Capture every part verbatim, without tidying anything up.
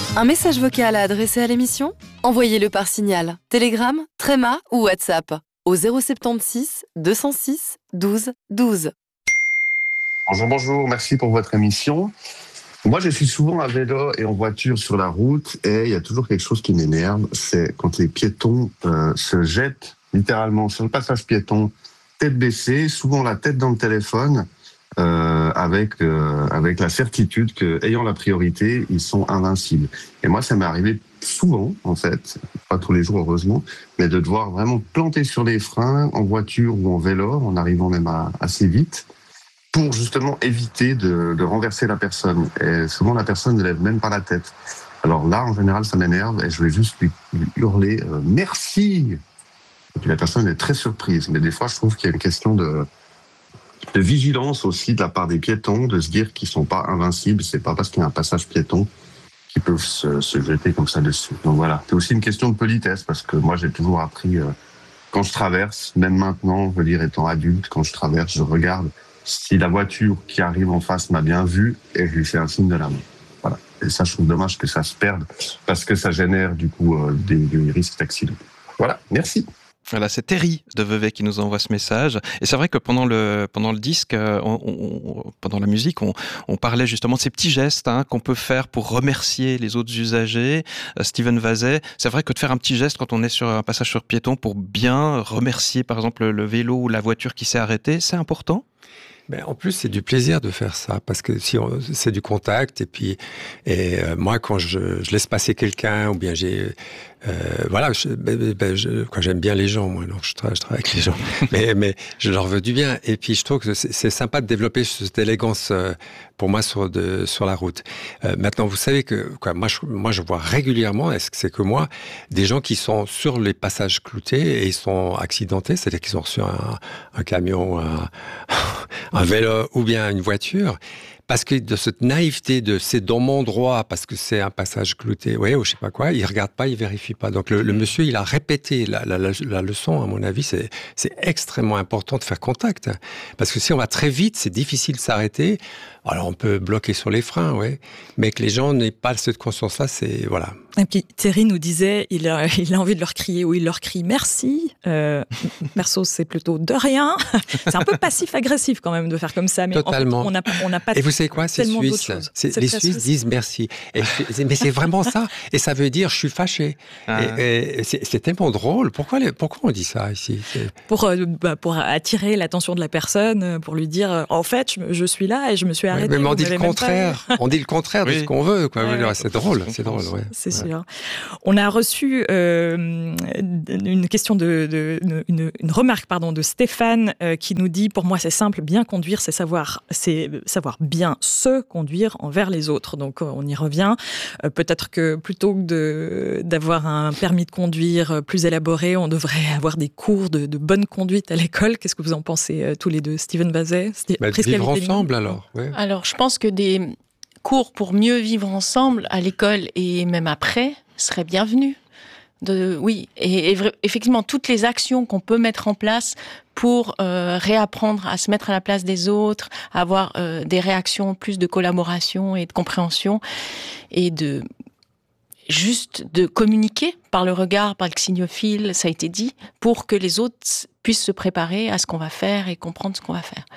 Un message vocal à adresser à l'émission ? Envoyez-le par Signal, Telegram, Threema ou WhatsApp au zéro soixante-seize deux cent six douze douze. Bonjour, bonjour, merci pour votre émission. Moi, je suis souvent à vélo et en voiture sur la route et il y a toujours quelque chose qui m'énerve, c'est quand les piétons euh, se jettent littéralement sur le passage piéton, tête baissée, souvent la tête dans le téléphone, euh, avec euh, avec la certitude que, ayant la priorité, ils sont invincibles. Et moi, ça m'est arrivé souvent, en fait, pas tous les jours heureusement, mais de devoir vraiment planter sur les freins en voiture ou en vélo, en arrivant même à, assez vite, pour justement éviter de, de renverser la personne. Et souvent, la personne ne lève même pas la tête. Alors là, en général, ça m'énerve et je vais juste lui, lui hurler euh, « Merci !» Et puis la personne est très surprise. Mais des fois, je trouve qu'il y a une question de, de vigilance aussi de la part des piétons, de se dire qu'ils sont pas invincibles. C'est pas parce qu'il y a un passage piéton qu'ils peuvent se, se jeter comme ça dessus. Donc voilà, c'est aussi une question de politesse parce que moi, j'ai toujours appris, euh, quand je traverse, même maintenant, je veux dire, étant adulte, quand je traverse, je regarde si la voiture qui arrive en face m'a bien vu et je lui fais un signe de la main. Voilà. Et ça, je trouve dommage que ça se perde parce que ça génère du coup euh, des, des risques d'accident. Voilà, merci. Voilà, c'est Terry de Vevey qui nous envoie ce message. Et c'est vrai que pendant le pendant le disque, on, on, pendant la musique, on, on parlait justement de ces petits gestes hein, qu'on peut faire pour remercier les autres usagers. Euh, Steven Vazet, c'est vrai que de faire un petit geste quand on est sur un passage sur piéton pour bien remercier, par exemple, le vélo ou la voiture qui s'est arrêtée, c'est important. Mais en plus, c'est du plaisir de faire ça parce que si on, c'est du contact et puis et euh, moi quand je, je laisse passer quelqu'un ou bien j'ai euh, voilà, je, ben, ben, je, quoi, j'aime bien les gens moi, donc je travaille, je travaille avec les gens, mais mais je leur veux du bien et puis je trouve que c'est, c'est sympa de développer cette élégance euh, pour moi sur de sur la route. Euh, maintenant, vous savez que quoi, moi je moi je vois régulièrement, est-ce que c'est que moi, des gens qui sont sur les passages cloutés et ils sont accidentés, c'est-à-dire qu'ils ont reçu un, un camion, un, un vélo ou bien une voiture, parce que de cette naïveté de c'est dans mon droit parce que c'est un passage clouté, ouais, ou je sais pas quoi, il regarde pas, il vérifie pas. Donc le, le monsieur, il a répété la, la, la, la leçon. À mon avis, c'est c'est extrêmement important de faire contact, parce que si on va très vite, c'est difficile de s'arrêter. Alors on peut bloquer sur les freins, ouais, mais que les gens n'aient pas cette conscience-là, c'est voilà. Et puis Thierry nous disait, il a, il a envie de leur crier, ou il leur crie merci. Euh, perso, c'est plutôt de rien. C'est un peu passif-agressif quand même de faire comme ça, mais totalement. En fait, on n'a on n'a pas. Et vous savez quoi, c'est suisse. C'est, c'est les Suisses suisse. disent merci. Et c'est, mais c'est vraiment ça. Et ça veut dire je suis fâché. Ah. Et, et c'est, c'est tellement drôle. Pourquoi, les, pourquoi on dit ça ici c'est... Pour euh, bah, pour attirer l'attention de la personne, pour lui dire en fait je, je suis là et je me suis arrêté. Ouais, mais on dit le contraire. On dit le contraire de oui. ce qu'on veut. Quoi. Ouais, c'est drôle. C'est drôle. Ouais. C'est ouais. sûr. On a reçu euh, une question de, de une, une remarque pardon de Stéphane euh, qui nous dit pour moi c'est simple, bien conduire c'est savoir c'est savoir bien se conduire envers les autres. Donc on y revient. Euh, peut-être que plutôt que de d'avoir un permis de conduire plus élaboré, on devrait avoir des cours de, de bonne conduite à l'école. Qu'est-ce que vous en pensez euh, tous les deux, Steven Vazet? Bah, vivre ensemble alors. Ouais. Alors je pense que des cours pour mieux vivre ensemble à l'école et même après serait bienvenue. De, oui, et, et effectivement, toutes les actions qu'on peut mettre en place pour euh, réapprendre à se mettre à la place des autres, avoir euh, des réactions, plus de collaboration et de compréhension, et de juste de communiquer par le regard, par le signophile, ça a été dit, pour que les autres puissent se préparer à ce qu'on va faire et comprendre ce qu'on va faire.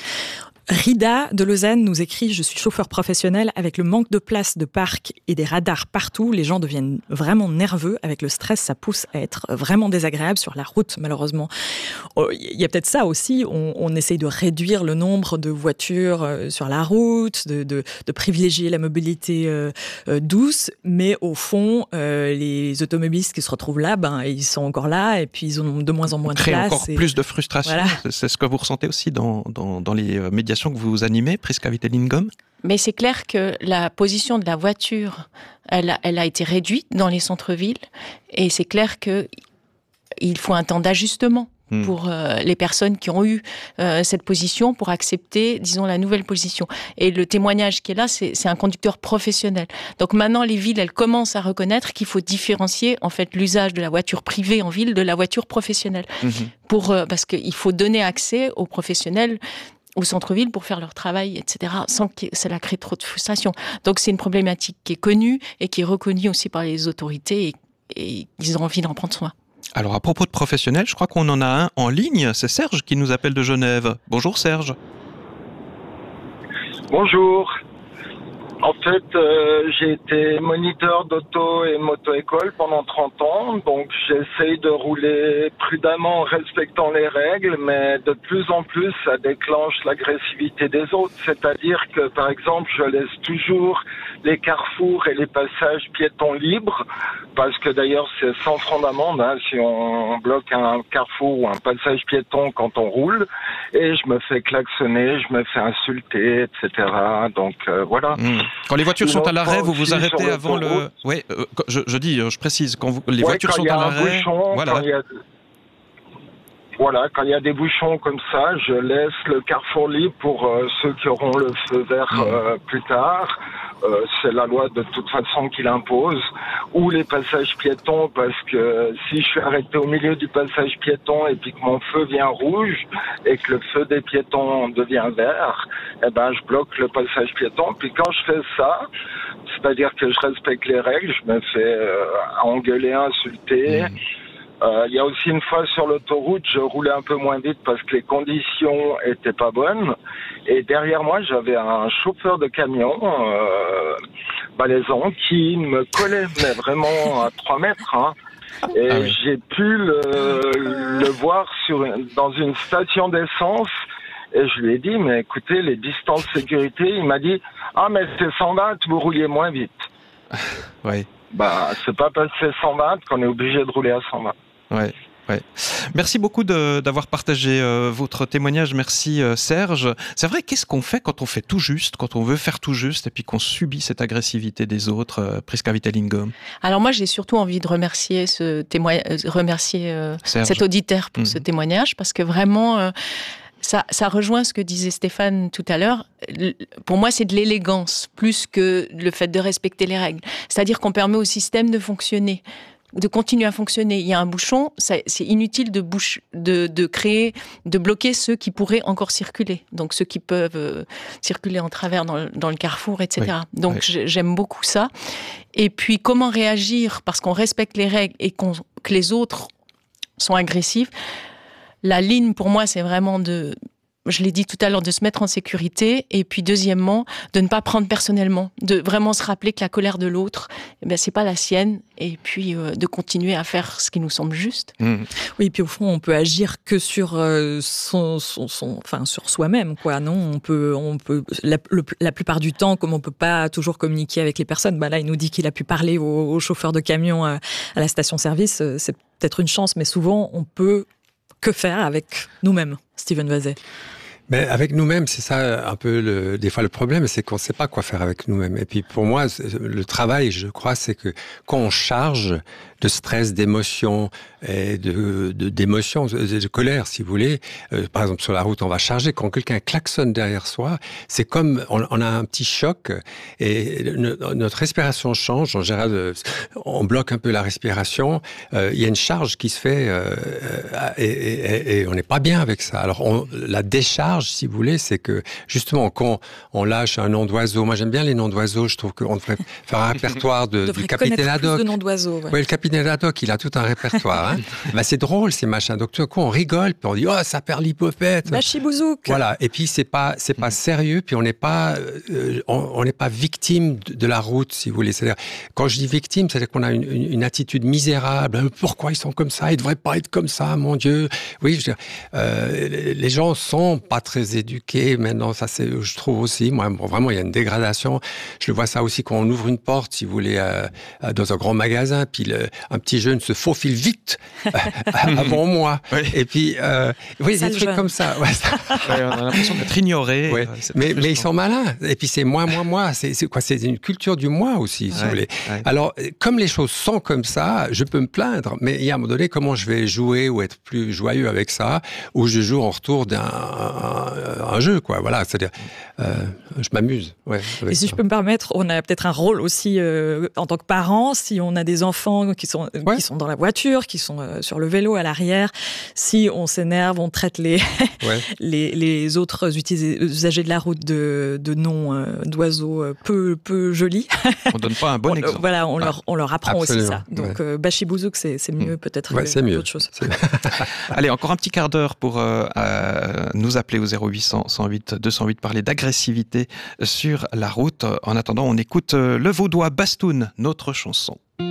Rida de Lausanne nous écrit « Je suis chauffeur professionnel. Avec le manque de place de parc et des radars partout, les gens deviennent vraiment nerveux. Avec le stress, ça pousse à être vraiment désagréable sur la route, malheureusement. » Il y a peut-être ça aussi. On, on essaye de réduire le nombre de voitures sur la route, de, de, de privilégier la mobilité euh, douce. Mais au fond, euh, les automobilistes qui se retrouvent là, ben, ils sont encore là et puis ils ont de moins en moins de place. Crée encore et... plus de frustration. Voilà. C'est ce que vous ressentez aussi dans, dans, dans les médias que vous animez, Prisca Witte-Lindgom? Mais c'est clair que la position de la voiture, elle a, elle a été réduite dans les centres-villes, et c'est clair que il faut un temps d'ajustement mmh. pour euh, les personnes qui ont eu euh, cette position pour accepter, disons, la nouvelle position. Et le témoignage qui est là, c'est, c'est un conducteur professionnel. Donc maintenant, les villes, elles commencent à reconnaître qu'il faut différencier en fait l'usage de la voiture privée en ville de la voiture professionnelle, mmh. pour euh, parce qu'il faut donner accès aux professionnels au centre-ville pour faire leur travail, et cetera, sans que cela crée trop de frustration. Donc c'est une problématique qui est connue et qui est reconnue aussi par les autorités et, et ils ont envie d'en prendre soin. Alors à propos de professionnels, je crois qu'on en a un en ligne, c'est Serge qui nous appelle de Genève. Bonjour Serge. Bonjour. En fait, euh, j'ai été moniteur d'auto et moto-école pendant trente ans, donc j'essaye de rouler prudemment en respectant les règles, mais de plus en plus, ça déclenche l'agressivité des autres. C'est-à-dire que, par exemple, je laisse toujours les carrefours et les passages piétons libres, parce que d'ailleurs, c'est sans francs d'amende hein, si on bloque un carrefour ou un passage piéton quand on roule, et je me fais klaxonner, je me fais insulter, et cetera. Donc euh, voilà. Mmh. Quand les voitures sont à l'arrêt, vous vous arrêtez avant le... Oui, euh, je, je dis, je précise, quand vous... les ouais, voitures sont à l'arrêt... Bouchon, voilà. Quand il y a... Voilà, quand il y a des bouchons comme ça, je laisse le carrefour libre pour euh, ceux qui auront le feu vert euh, plus tard. Euh, c'est la loi de toute façon qui l'impose. Ou les passages piétons, parce que si je suis arrêté au milieu du passage piéton et puis que mon feu vient rouge et que le feu des piétons devient vert, eh ben je bloque le passage piéton. Puis quand je fais ça, c'est-à-dire que je respecte les règles, je me fais euh, engueuler, insulter. Mmh. Euh, il y a aussi une fois sur l'autoroute, je roulais un peu moins vite parce que les conditions étaient pas bonnes. Et derrière moi, j'avais un chauffeur de camion euh, balaisan qui me collait, mais vraiment à trois mètres. Hein. Et ah oui. J'ai pu le, le voir sur, dans une station d'essence. Et je lui ai dit, mais écoutez, les distances sécurité, il m'a dit, ah mais c'est cent vingt, vous rouliez moins vite. Oui. Bah, c'est pas parce que c'est cent vingt qu'on est obligé de rouler à cent vingt. Ouais. Ouais. Merci beaucoup de, d'avoir partagé euh, votre témoignage. Merci euh, Serge. C'est vrai, qu'est-ce qu'on fait quand on fait tout juste, quand on veut faire tout juste et puis qu'on subit cette agressivité des autres, euh, Prisca Vitalingo? Alors moi, j'ai surtout envie de remercier ce témoignage, remercier euh, cet auditeur pour mmh. ce témoignage, parce que vraiment, euh, ça, ça rejoint ce que disait Stéphane tout à l'heure. Pour moi, c'est de l'élégance plus que le fait de respecter les règles. C'est-à-dire qu'on permet au système de fonctionner, de continuer à fonctionner. Il y a un bouchon, ça, c'est inutile de, bouche, de, de créer, de bloquer ceux qui pourraient encore circuler. Donc ceux qui peuvent euh, circuler en travers dans le, dans le carrefour, et cetera. Oui, Donc oui. j'aime beaucoup ça. Et puis comment réagir parce qu'on respecte les règles et qu'on, que les autres sont agressifs. La ligne pour moi, c'est vraiment de... Je l'ai dit tout à l'heure, de se mettre en sécurité. Et puis, deuxièmement, de ne pas prendre personnellement. De vraiment se rappeler que la colère de l'autre, eh bien, c'est pas la sienne. Et puis, euh, de continuer à faire ce qui nous semble juste. Mmh. Oui, puis au fond, on peut agir que sur euh, son, son, son, enfin, sur soi-même, quoi. Non, on peut, on peut, la, le, la plupart du temps, comme on peut pas toujours communiquer avec les personnes, bah là, il nous dit qu'il a pu parler au, au chauffeur de camion à, à la station-service. C'est peut-être une chance, mais souvent, on peut que faire avec nous-mêmes, Steven Vazet? Mais avec nous-mêmes, c'est ça un peu le, des fois le problème, c'est qu'on ne sait pas quoi faire avec nous-mêmes. Et puis pour moi, le travail, je crois, c'est que quand on charge de stress, d'émotions, et de, de, d'émotions, de, de colère, si vous voulez, euh, par exemple sur la route, on va charger. Quand quelqu'un klaxonne derrière soi, c'est comme on, on a un petit choc et ne, notre respiration change. En général, on bloque un peu la respiration. Euh, il y a une charge qui se fait euh, et, et, et on n'est pas bien avec ça. Alors on, la décharge, si vous voulez, c'est que justement quand on lâche un nom d'oiseau, moi j'aime bien les noms d'oiseaux, je trouve qu'on devrait faire un répertoire de, du capitaine Haddock. Plus de noms d'oiseaux. Ouais. Ouais, le capitaine Haddock, il a tout un répertoire. Hein. Bah, c'est drôle ces machins. Donc tout d'un coup on rigole, puis on dit oh ça perd l'hypopète. Bachibouzouk. Voilà. Et puis c'est pas c'est pas sérieux, puis on n'est pas euh, on n'est pas victime de, de la route, si vous voulez. C'est-à-dire quand je dis victime, c'est-à-dire qu'on a une, une, une attitude misérable. Pourquoi ils sont comme ça? Ils devraient pas être comme ça, mon Dieu. Oui, je veux dire, euh, les gens sont pas très éduqués maintenant. Ça c'est, je trouve aussi. Moi, bon, vraiment, il y a une dégradation. Je le vois ça aussi quand on ouvre une porte, si vous voulez, euh, dans un grand magasin, puis le, un petit jeune se faufile vite avant moi. Oui. Et puis, euh, oui, des trucs jeune. Comme ça. Ouais, ça... Ouais, on a l'impression d'être ignoré. Ouais. Mais, mais ils sont malins. Et puis c'est moi, moi, moi. C'est, c'est quoi? C'est une culture du moi aussi, si ouais, vous voulez. Ouais. Alors, comme les choses sont comme ça, je peux me plaindre. Mais il y a un moment donné, comment je vais jouer ou être plus joyeux avec ça, ou je joue en retour d'un un, un jeu, quoi. Voilà, c'est-à-dire, euh, je m'amuse. Ouais, et si ça. je peux me permettre, on a peut-être un rôle aussi euh, en tant que parents, si on a des enfants qui sont, ouais. qui sont dans la voiture, qui sont euh, sur le vélo à l'arrière, si on s'énerve, on traite les, ouais. les, les autres usagers de la route de, de noms euh, d'oiseaux peu, peu jolis. On donne pas un bon on, exemple. Voilà, on, ah. leur, on leur apprend Absolument. aussi ça. Donc, ouais. euh, bachibouzouk, c'est, c'est mieux peut-être ouais, que c'est mieux. d'autres choses. C'est... Allez, encore un petit quart d'heure pour euh, euh, nous appeler au zéro huit cent, cent huit, deux cent huit, parler d'agressivité sur la route. En attendant, on écoute euh, le Vaudois Bastoun, notre chanson.